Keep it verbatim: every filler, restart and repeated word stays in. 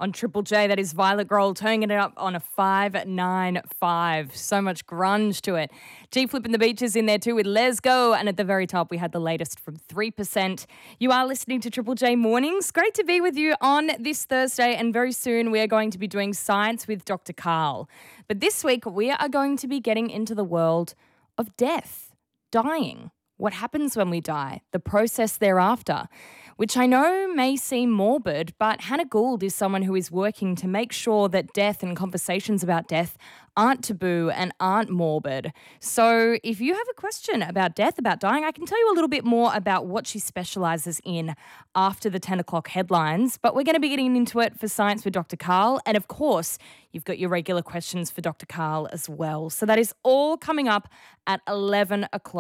on Triple J. That is Violet Grohl turning it up on a five nine five. So much grunge to it. G-Flip and the Beach is in there too with Let's Go. And at the very top, we had the latest from three percent. You are listening to Triple J Mornings. Great to be with you on this Thursday. And very soon, we are going to be doing science with Doctor Karl. But this week, we are going to be getting into the world of death, dying. What happens when we die, the process thereafter, which I know may seem morbid, but Hannah Gould is someone who is working to make sure that death and conversations about death aren't taboo and aren't morbid. So if you have a question about death, about dying, I can tell you a little bit more about what she specialises in after the ten o'clock headlines, but we're going to be getting into it for Science with Doctor Karl. And of course, you've got your regular questions for Doctor Karl as well. So that is all coming up at eleven o'clock.